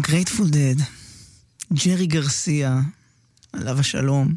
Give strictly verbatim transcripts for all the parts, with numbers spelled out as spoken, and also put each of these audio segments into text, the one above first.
Grateful Dead, ג'רי גרסיה, עליו השלום.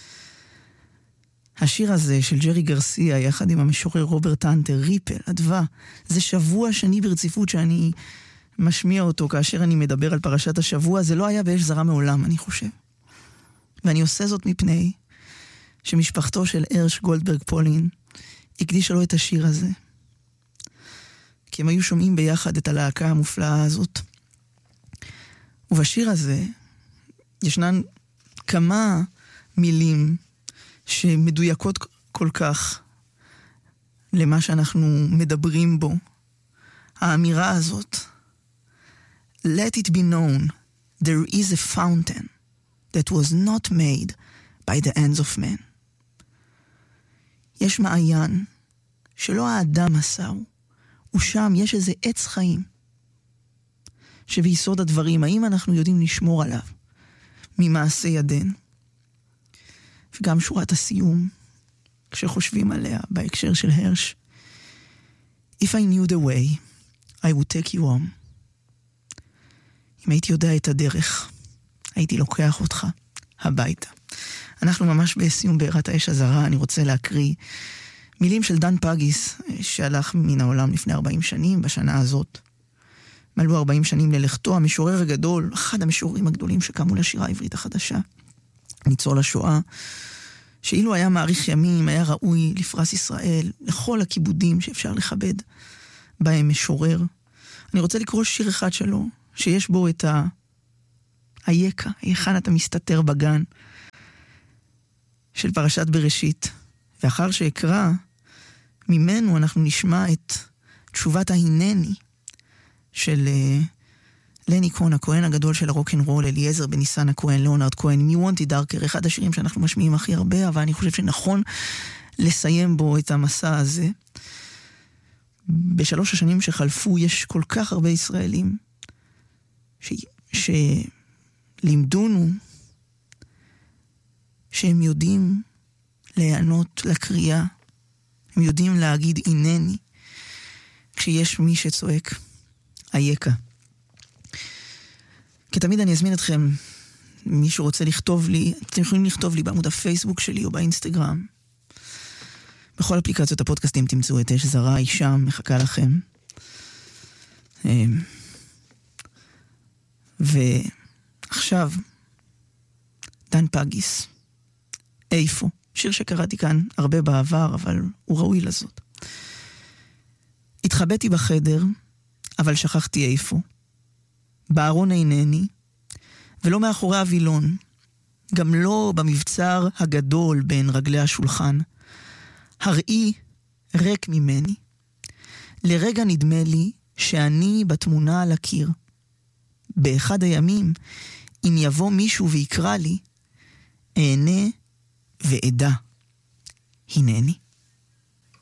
השיר הזה של ג'רי גרסיה, יחד עם המשורר רוברט הנטר, ריפל, אדווה, זה שבוע שני ברציפות שאני משמיע אותו כאשר אני מדבר על פרשת השבוע. זה לא היה באש זרה מעולם, אני חושב. ואני עושה זאת מפני שמשפחתו של הרש גולדברג פולין הקדישה לו את השיר הזה. כי הם היו שומעים ביחד את הלהקה המופלאה הזאת. ובשיר הזה ישנן כמה מילים שמדויקות כל כך למה שאנחנו מדברים בו. האמירה הזאת, Let it be known, there is a fountain that was not made by the hands of men. יש מעיין שלא האדם עשהו, ושם יש איזה עץ חיים שביסוד הדברים, האם אנחנו יודעים לשמור עליו ממעשה ידן? וגם שורת הסיום, כשחושבים עליה בהקשר של הרש, If I knew the way, I would take you home. אם הייתי יודע את הדרך, הייתי לוקח אותך הביתה. אנחנו ממש בסיום בעירת האש הזרה. אני רוצה להקריא מילים של דן פגיס, שהלך מן העולם לפני ארבעים שנים, בשנה הזאת. מלאו ארבעים שנים ללכתו, המשורר הגדול, אחד המשוררים הגדולים שקמו לשירה העברית החדשה, ניצול השואה, שאילו היה מעריך ימים, היה ראוי לפרס ישראל, לכל הכיבודים שאפשר לכבד בהם משורר. אני רוצה לקרוא שיר אחד שלו, שיש בו את ה... היקה, היכן אתה מסתתר בגן, של פרשת בראשית. ואחר שאקרא, ממנו אנחנו נשמע את תשובת ההינני, של uh, לני כהן, הכהן הגדול של הרוק'נ'רול, אליעזר בניסן הכהן, ליאונרד כהן, מי וונטי דארקר, אחד השירים שאנחנו משמיעים הכי הרבה, אבל אני חושב שנכון לסיים בו את המסע הזה. בשלוש השנים שחלפו יש כל כך הרבה ישראלים ש... שלימדונו שהם יודעים להיענות לקריאה, הם יודעים להגיד אינני, כשיש מי שצועק איקה. כתמיד אני אזמין אתכם, מי שרוצה לכתוב לי, אתם יכולים לכתוב לי בעמוד הפייסבוק שלי או באינסטגרם. בכל אפליקציות הפודקאסטים תמצאו את אש זרה, היא שם, מחכה לכם. ועכשיו, דן פגיס, איפה? שיר שקראתי כאן הרבה בעבר, אבל הוא ראוי לזאת. התחבאתי בחדר, אבל שכחתי איפה. בארון אינני, ולא מאחורי הווילון, גם לא במבצר הגדול בין רגלי השולחן. הראי ריק ממני. לרגע נדמה לי שאני בתמונה על הקיר. באחד הימים, אם יבוא מישהו ויקרא לי, אענה ועדה. הנני.